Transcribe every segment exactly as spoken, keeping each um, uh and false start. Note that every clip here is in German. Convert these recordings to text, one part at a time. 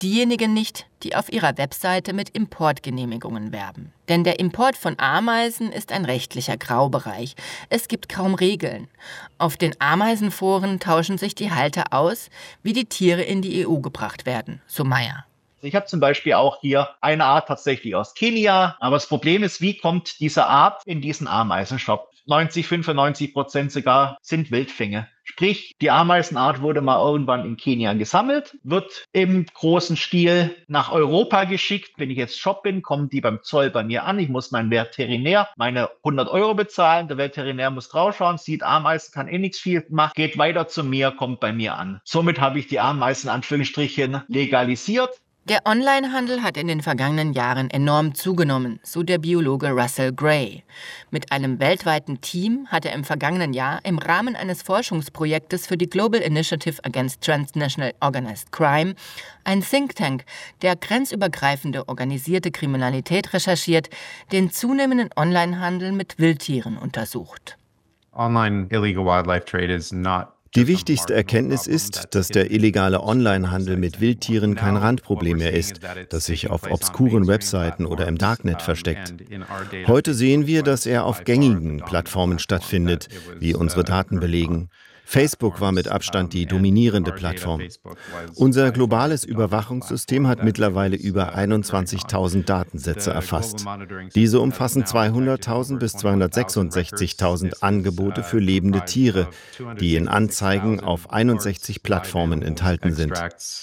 Diejenigen nicht, die auf ihrer Webseite mit Importgenehmigungen werben. Denn der Import von Ameisen ist ein rechtlicher Graubereich. Es gibt kaum Regeln. Auf den Ameisenforen tauschen sich die Halter aus, wie die Tiere in die E U gebracht werden, so Meyer. Ich habe zum Beispiel auch hier eine Art tatsächlich aus Kenia. Aber das Problem ist, wie kommt diese Art in diesen Ameisenshop? neunzig, fünfundneunzig Prozent sogar sind Wildfänge. Sprich, die Ameisenart wurde mal irgendwann in Kenia gesammelt, wird im großen Stil nach Europa geschickt. Wenn ich jetzt Shop bin, kommen die beim Zoll bei mir an. Ich muss meinen Veterinär meine hundert Euro bezahlen. Der Veterinär muss draufschauen, sieht Ameisen, kann eh nichts viel machen, geht weiter zu mir, kommt bei mir an. Somit habe ich die Ameisen in Anführungsstrichen legalisiert. Der Onlinehandel hat in den vergangenen Jahren enorm zugenommen, so der Biologe Russell Gray. Mit einem weltweiten Team hat er im vergangenen Jahr im Rahmen eines Forschungsprojektes für die Global Initiative Against Transnational Organized Crime ein Think Tank, der grenzübergreifende organisierte Kriminalität recherchiert, den zunehmenden Onlinehandel mit Wildtieren untersucht. Online illegal wildlife trade is not Die wichtigste Erkenntnis ist, dass der illegale Onlinehandel mit Wildtieren kein Randproblem mehr ist, das sich auf obskuren Webseiten oder im Darknet versteckt. Heute sehen wir, dass er auf gängigen Plattformen stattfindet, wie unsere Daten belegen. Facebook war mit Abstand die dominierende Plattform. Unser globales Überwachungssystem hat mittlerweile über einundzwanzigtausend Datensätze erfasst. Diese umfassen zweihunderttausend bis zweihundertsechsundsechzigtausend Angebote für lebende Tiere, die in Anzeigen auf einundsechzig Plattformen enthalten sind.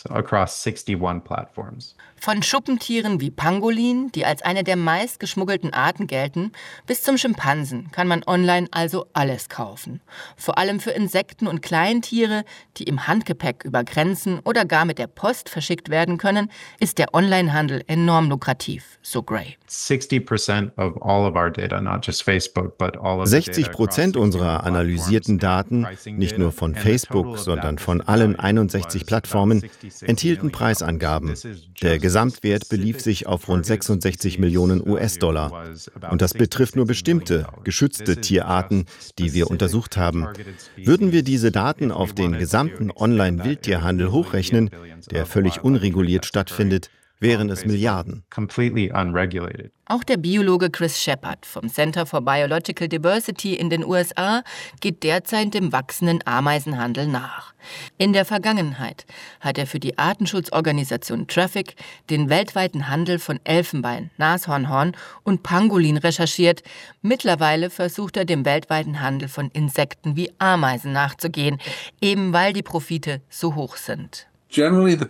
Von Schuppentieren wie Pangolin, die als eine der meist geschmuggelten Arten gelten, bis zum Schimpansen kann man online also alles kaufen. Vor allem für Insekten und Kleintiere, die im Handgepäck über Grenzen oder gar mit der Post verschickt werden können, ist der Onlinehandel enorm lukrativ, so Gray. sechzig Prozent unserer analysierten Daten, nicht nur von Facebook, sondern von allen einundsechzig Plattformen, enthielten Preisangaben. Der Gesamtwert belief sich auf rund sechsundsechzig Millionen U S-Dollar. Und das betrifft nur bestimmte, geschützte Tierarten, die wir untersucht haben. Würden wir diese Daten auf den gesamten Online-Wildtierhandel hochrechnen, der völlig unreguliert stattfindet, wären es Milliarden. Auch der Biologe Chris Shepard vom Center for Biological Diversity in den U S A geht derzeit dem wachsenden Ameisenhandel nach. In der Vergangenheit hat er für die Artenschutzorganisation Traffic den weltweiten Handel von Elfenbein, Nashornhorn und Pangolin recherchiert. Mittlerweile versucht er, dem weltweiten Handel von Insekten wie Ameisen nachzugehen, eben weil die Profite so hoch sind. Die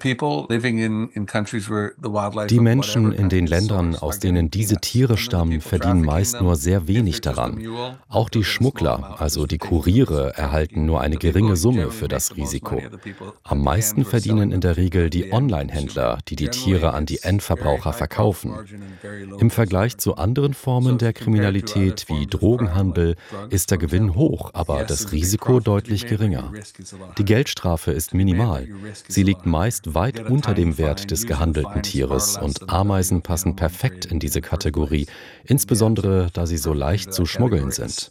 Menschen in den Ländern, aus denen diese Tiere stammen, verdienen meist nur sehr wenig daran. Auch die Schmuggler, also die Kuriere, erhalten nur eine geringe Summe für das Risiko. Am meisten verdienen in der Regel die Online-Händler, die die Tiere an die Endverbraucher verkaufen. Im Vergleich zu anderen Formen der Kriminalität wie Drogenhandel ist der Gewinn hoch, aber das Risiko deutlich geringer. Die Geldstrafe ist minimal. Sie liegt meist weit unter dem Wert des gehandelten Tieres und Ameisen passen perfekt in diese Kategorie, insbesondere da sie so leicht zu schmuggeln sind.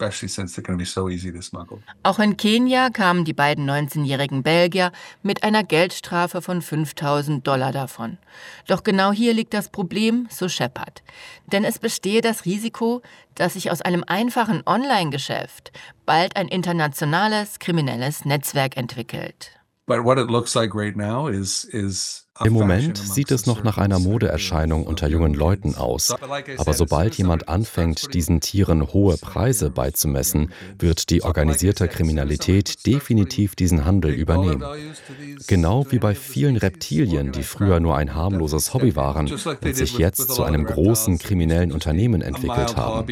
Auch in Kenia kamen die beiden neunzehnjährigen Belgier mit einer Geldstrafe von fünftausend Dollar davon. Doch genau hier liegt das Problem, so Shepard. Denn es bestehe das Risiko, dass sich aus einem einfachen Online-Geschäft bald ein internationales kriminelles Netzwerk entwickelt. Im Moment sieht es noch nach einer Modeerscheinung unter jungen Leuten aus. Aber sobald jemand anfängt, diesen Tieren hohe Preise beizumessen, wird die organisierte Kriminalität definitiv diesen Handel übernehmen. Genau wie bei vielen Reptilien, die früher nur ein harmloses Hobby waren und sich jetzt zu einem großen kriminellen Unternehmen entwickelt haben.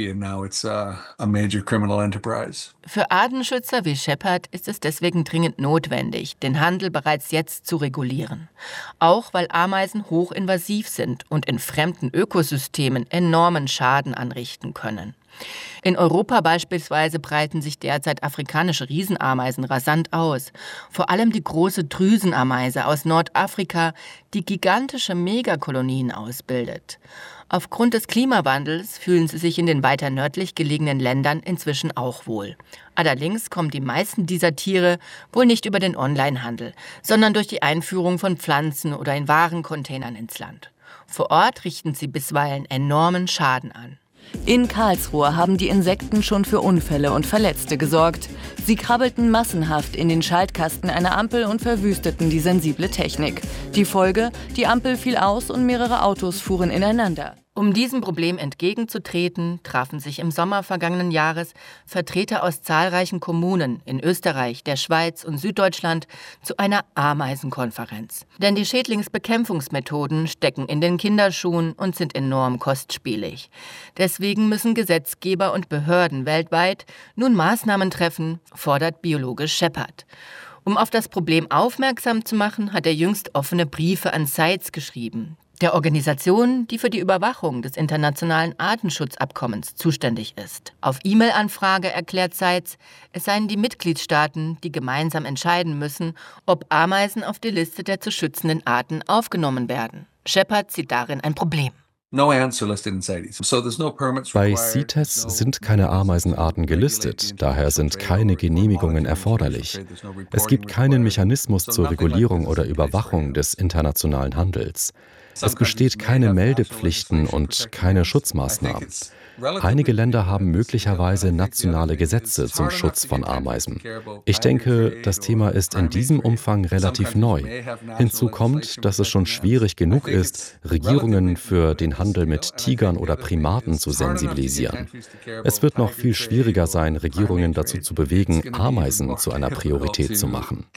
Für Artenschützer wie Shepard ist es deswegen dringend notwendig, den Handel bereits jetzt zu regulieren. Auch weil Ameisen hochinvasiv sind und in fremden Ökosystemen enormen Schaden anrichten können. In Europa beispielsweise breiten sich derzeit afrikanische Riesenameisen rasant aus. Vor allem die große Drüsenameise aus Nordafrika, die gigantische Megakolonien ausbildet. Aufgrund des Klimawandels fühlen sie sich in den weiter nördlich gelegenen Ländern inzwischen auch wohl. Allerdings kommen die meisten dieser Tiere wohl nicht über den Onlinehandel, sondern durch die Einführung von Pflanzen oder in Warencontainern ins Land. Vor Ort richten sie bisweilen enormen Schaden an. In Karlsruhe haben die Insekten schon für Unfälle und Verletzte gesorgt. Sie krabbelten massenhaft in den Schaltkasten einer Ampel und verwüsteten die sensible Technik. Die Folge: Die Ampel fiel aus und mehrere Autos fuhren ineinander. Um diesem Problem entgegenzutreten, trafen sich im Sommer vergangenen Jahres Vertreter aus zahlreichen Kommunen in Österreich, der Schweiz und Süddeutschland zu einer Ameisenkonferenz. Denn die Schädlingsbekämpfungsmethoden stecken in den Kinderschuhen und sind enorm kostspielig. Deswegen müssen Gesetzgeber und Behörden weltweit nun Maßnahmen treffen, fordert Biologe Scheppert. Um auf das Problem aufmerksam zu machen, hat er jüngst offene Briefe an CITES geschrieben, der Organisation, die für die Überwachung des internationalen Artenschutzabkommens zuständig ist. Auf E-Mail-Anfrage erklärt CITES, es seien die Mitgliedstaaten, die gemeinsam entscheiden müssen, ob Ameisen auf die Liste der zu schützenden Arten aufgenommen werden. Scheppert sieht darin ein Problem. Bei CITES sind keine Ameisenarten gelistet, daher sind keine Genehmigungen erforderlich. Es gibt keinen Mechanismus zur Regulierung oder Überwachung des internationalen Handels. Es besteht keine Meldepflichten und keine Schutzmaßnahmen. Einige Länder haben möglicherweise nationale Gesetze zum Schutz von Ameisen. Ich denke, das Thema ist in diesem Umfang relativ neu. Hinzu kommt, dass es schon schwierig genug ist, Regierungen für den Handel mit Tigern oder Primaten zu sensibilisieren. Es wird noch viel schwieriger sein, Regierungen dazu zu bewegen, Ameisen zu einer Priorität zu machen.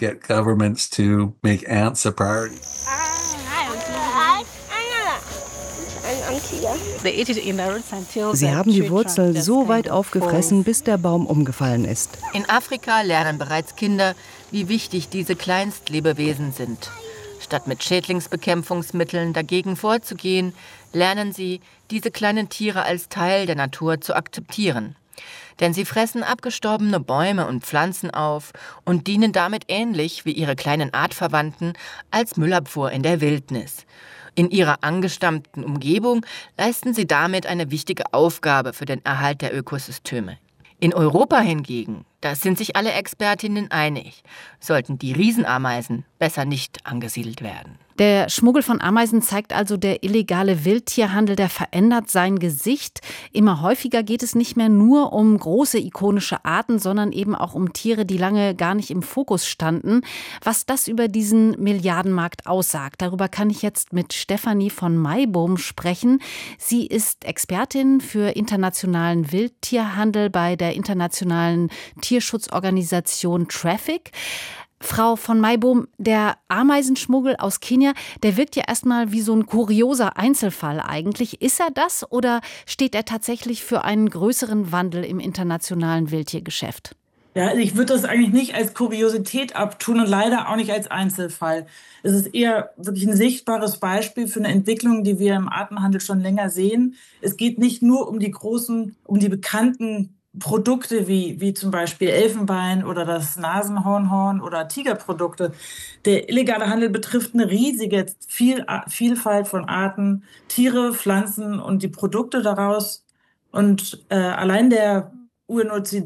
Sie haben die Wurzel so weit aufgefressen, bis der Baum umgefallen ist. In Afrika lernen bereits Kinder, wie wichtig diese Kleinstlebewesen sind. Statt mit Schädlingsbekämpfungsmitteln dagegen vorzugehen, lernen sie, diese kleinen Tiere als Teil der Natur zu akzeptieren. Denn sie fressen abgestorbene Bäume und Pflanzen auf und dienen damit ähnlich wie ihre kleinen Artverwandten als Müllabfuhr in der Wildnis. In ihrer angestammten Umgebung leisten sie damit eine wichtige Aufgabe für den Erhalt der Ökosysteme. In Europa hingegen, da sind sich alle Expertinnen einig, sollten die Riesenameisen besser nicht angesiedelt werden. Der Schmuggel von Ameisen zeigt also, der illegale Wildtierhandel, der verändert sein Gesicht. Immer häufiger geht es nicht mehr nur um große ikonische Arten, sondern eben auch um Tiere, die lange gar nicht im Fokus standen. Was das über diesen Milliardenmarkt aussagt, darüber kann ich jetzt mit Stefanie von Maibohm sprechen. Sie ist Expertin für internationalen Wildtierhandel bei der internationalen Tierschutzorganisation Traffic. Frau von Maibohm, der Ameisenschmuggel aus Kenia, der wirkt ja erstmal wie so ein kurioser Einzelfall eigentlich. Ist er das oder steht er tatsächlich für einen größeren Wandel im internationalen Wildtiergeschäft? Ja, ich würde das eigentlich nicht als Kuriosität abtun und leider auch nicht als Einzelfall. Es ist eher wirklich ein sichtbares Beispiel für eine Entwicklung, die wir im Artenhandel schon länger sehen. Es geht nicht nur um die großen, um die bekannten Produkte wie, wie zum Beispiel Elfenbein oder das Nasenhornhorn oder Tigerprodukte. Der illegale Handel betrifft eine riesige Viel, Vielfalt von Arten, Tiere, Pflanzen und die Produkte daraus. Und äh, allein der U N O C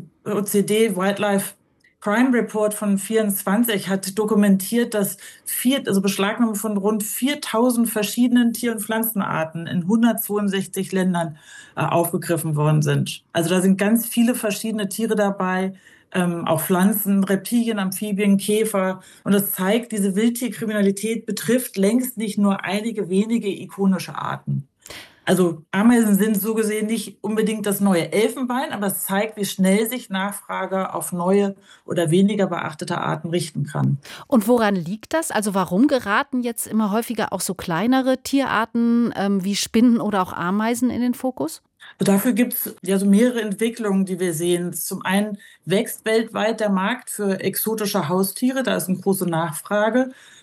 D Wildlife Crime Report von vierundzwanzig hat dokumentiert, dass vier, also Beschlagnahme von rund viertausend verschiedenen Tier- und Pflanzenarten in hundertzweiundsechzig Ländern äh, aufgegriffen worden sind. Also da sind ganz viele verschiedene Tiere dabei, ähm, auch Pflanzen, Reptilien, Amphibien, Käfer. Und das zeigt, diese Wildtierkriminalität betrifft längst nicht nur einige wenige ikonische Arten. Also Ameisen sind so gesehen nicht unbedingt das neue Elfenbein, aber es zeigt, wie schnell sich Nachfrage auf neue oder weniger beachtete Arten richten kann. Und woran liegt das? Also warum geraten jetzt immer häufiger auch so kleinere Tierarten ähm, wie Spinnen oder auch Ameisen in den Fokus? Dafür gibt es ja so mehrere Entwicklungen, die wir sehen. Zum einen wächst weltweit der Markt für exotische Haustiere, da ist eine große Nachfrage.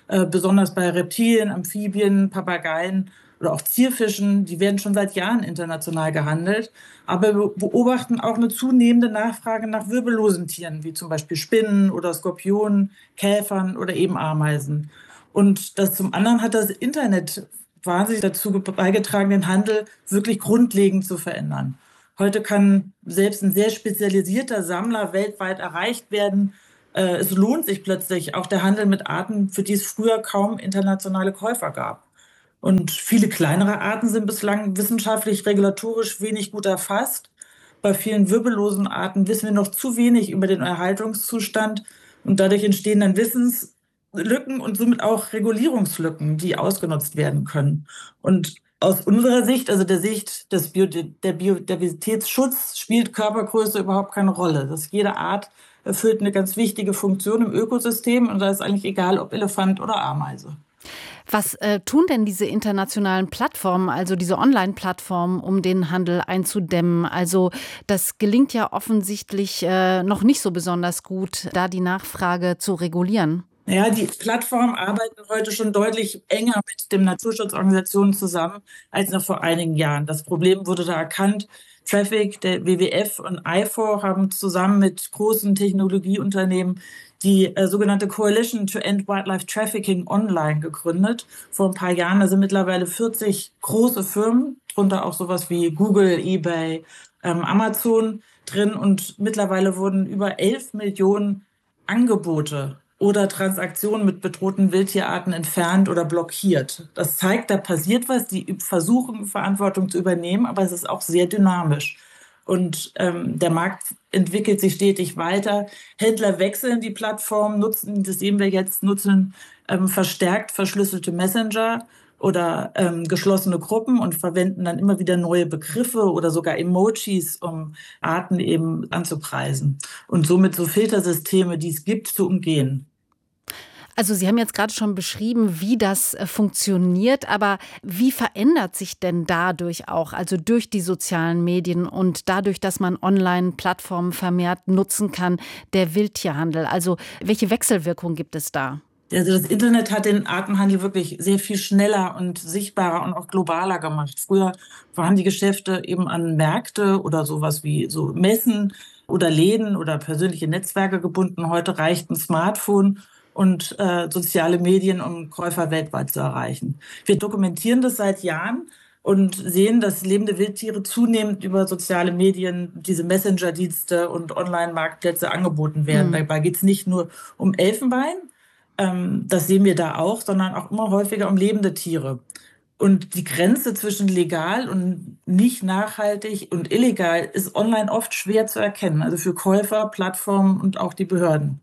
äh, besonders bei Reptilien, Amphibien, Papageien oder auch Zierfischen. Die werden schon seit Jahren international gehandelt. Aber wir beobachten auch eine zunehmende Nachfrage nach wirbellosen Tieren, wie zum Beispiel Spinnen oder Skorpionen, Käfern oder eben Ameisen. Und das zum anderen hat das Internet wahnsinnig dazu beigetragen, den Handel wirklich grundlegend zu verändern. Heute kann selbst ein sehr spezialisierter Sammler weltweit erreicht werden. Äh, es lohnt sich plötzlich auch der Handel mit Arten, für die es früher kaum internationale Käufer gab. Und viele kleinere Arten sind bislang wissenschaftlich, regulatorisch wenig gut erfasst. Bei vielen wirbellosen Arten wissen wir noch zu wenig über den Erhaltungszustand. Und dadurch entstehen dann Wissenslücken und somit auch Regulierungslücken, die ausgenutzt werden können. Und aus unserer Sicht, also der Sicht des Bio- der Biodiversitätsschutz, spielt Körpergröße überhaupt keine Rolle. Dass jede Art erfüllt eine ganz wichtige Funktion im Ökosystem und da ist eigentlich egal, ob Elefant oder Ameise. Was äh, tun denn diese internationalen Plattformen, also diese Online-Plattformen, um den Handel einzudämmen? Also das gelingt ja offensichtlich äh, noch nicht so besonders gut, da die Nachfrage zu regulieren. Ja, die Plattformen arbeiten heute schon deutlich enger mit den Naturschutzorganisationen zusammen als noch vor einigen Jahren. Das Problem wurde da erkannt. Traffic, der W W F und I F O R haben zusammen mit großen Technologieunternehmen die äh, sogenannte Coalition to End Wildlife Trafficking Online gegründet. Vor ein paar Jahren, da sind mittlerweile vierzig große Firmen, darunter auch sowas wie Google, eBay, ähm, Amazon drin und mittlerweile wurden über elf Millionen Angebote oder Transaktionen mit bedrohten Wildtierarten entfernt oder blockiert. Das zeigt, da passiert was, die versuchen, Verantwortung zu übernehmen, aber es ist auch sehr dynamisch. Und ähm, der Markt entwickelt sich stetig weiter. Händler wechseln die Plattform, nutzen, das sehen wir jetzt, nutzen ähm, verstärkt verschlüsselte Messenger oder ähm, geschlossene Gruppen und verwenden dann immer wieder neue Begriffe oder sogar Emojis, um Arten eben anzupreisen und somit so Filtersysteme, die es gibt, zu umgehen. Also Sie haben jetzt gerade schon beschrieben, wie das äh, funktioniert, aber wie verändert sich denn dadurch auch, also durch die sozialen Medien und dadurch, dass man Online-Plattformen vermehrt nutzen kann, der Wildtierhandel? Also welche Wechselwirkung gibt es da? Also das Internet hat den Artenhandel wirklich sehr viel schneller und sichtbarer und auch globaler gemacht. Früher waren die Geschäfte eben an Märkte oder sowas wie so Messen oder Läden oder persönliche Netzwerke gebunden. Heute reicht ein Smartphone und äh, soziale Medien, um Käufer weltweit zu erreichen. Wir dokumentieren das seit Jahren und sehen, dass lebende Wildtiere zunehmend über soziale Medien, diese Messenger-Dienste und Online-Marktplätze angeboten werden. Mhm. Dabei geht es nicht nur um Elfenbein, ähm, das sehen wir da auch, sondern auch immer häufiger um lebende Tiere. Und die Grenze zwischen legal und nicht nachhaltig und illegal ist online oft schwer zu erkennen, also für Käufer, Plattformen und auch die Behörden.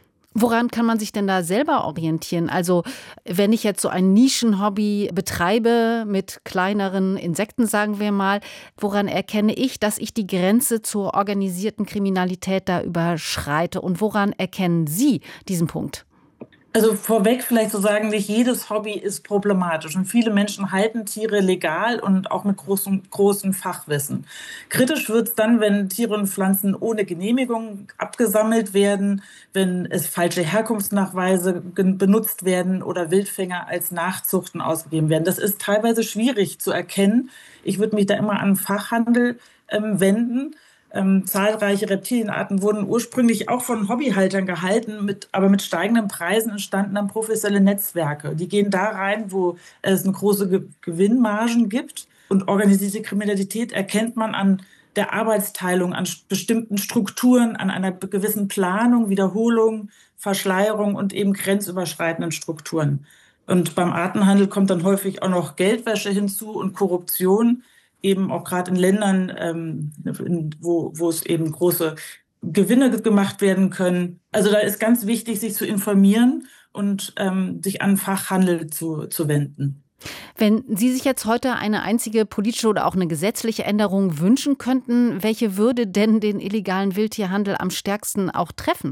Woran kann man sich denn da selber orientieren? Also wenn ich jetzt so ein Nischenhobby betreibe mit kleineren Insekten, sagen wir mal, woran erkenne ich, dass ich die Grenze zur organisierten Kriminalität da überschreite? Und woran erkennen Sie diesen Punkt? Also vorweg vielleicht zu sagen, nicht jedes Hobby ist problematisch und viele Menschen halten Tiere legal und auch mit großem, großem Fachwissen. Kritisch wird es dann, wenn Tiere und Pflanzen ohne Genehmigung abgesammelt werden, wenn es falsche Herkunftsnachweise benutzt werden oder Wildfänger als Nachzuchten ausgegeben werden. Das ist teilweise schwierig zu erkennen. Ich würde mich da immer an den Fachhandel ähm, wenden. Ähm, zahlreiche Reptilienarten wurden ursprünglich auch von Hobbyhaltern gehalten, mit, aber mit steigenden Preisen entstanden dann professionelle Netzwerke. Die gehen da rein, wo es eine große Ge- Gewinnmargen gibt. Und organisierte Kriminalität erkennt man an der Arbeitsteilung, an bestimmten Strukturen, an einer gewissen Planung, Wiederholung, Verschleierung und eben grenzüberschreitenden Strukturen. Und beim Artenhandel kommt dann häufig auch noch Geldwäsche hinzu und Korruption, eben auch gerade in Ländern, ähm, in, wo, wo es eben große Gewinne gemacht werden können. Also da ist ganz wichtig, sich zu informieren und ähm, sich an Fachhandel zu, zu wenden. Wenn Sie sich jetzt heute eine einzige politische oder auch eine gesetzliche Änderung wünschen könnten, welche würde denn den illegalen Wildtierhandel am stärksten auch treffen?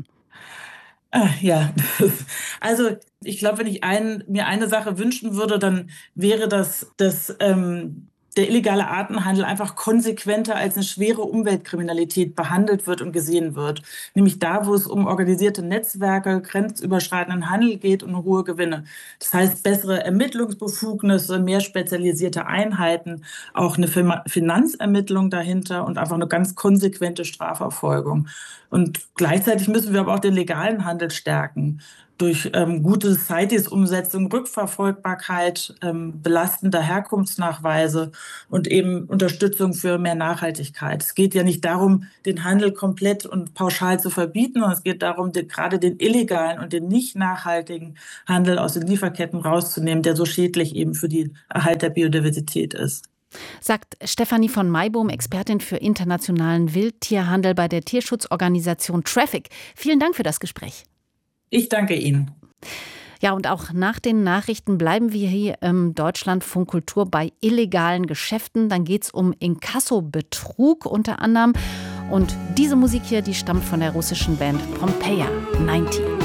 Ah, ja, also ich glaube, wenn ich ein, mir eine Sache wünschen würde, dann wäre das, dass ähm, der illegale Artenhandel einfach konsequenter als eine schwere Umweltkriminalität behandelt wird und gesehen wird. Nämlich da, wo es um organisierte Netzwerke, grenzüberschreitenden Handel geht und hohe Gewinne. Das heißt, bessere Ermittlungsbefugnisse, mehr spezialisierte Einheiten, auch eine Finanzermittlung dahinter und einfach eine ganz konsequente Strafverfolgung. Und gleichzeitig müssen wir aber auch den legalen Handel stärken. Durch ähm, gute C I T E S-Umsetzung, Rückverfolgbarkeit, ähm, belastender Herkunftsnachweise und eben Unterstützung für mehr Nachhaltigkeit. Es geht ja nicht darum, den Handel komplett und pauschal zu verbieten, sondern es geht darum, den, gerade den illegalen und den nicht nachhaltigen Handel aus den Lieferketten rauszunehmen, der so schädlich eben für den Erhalt der Biodiversität ist. Sagt Stefanie von Maibohm, Expertin für internationalen Wildtierhandel bei der Tierschutzorganisation Traffic. Vielen Dank für das Gespräch. Ich danke Ihnen. Ja, und auch nach den Nachrichten bleiben wir hier im Deutschlandfunk Kultur bei illegalen Geschäften. Dann geht es um Inkasso-Betrug unter anderem. Und diese Musik hier, die stammt von der russischen Band Pompeia neunzig.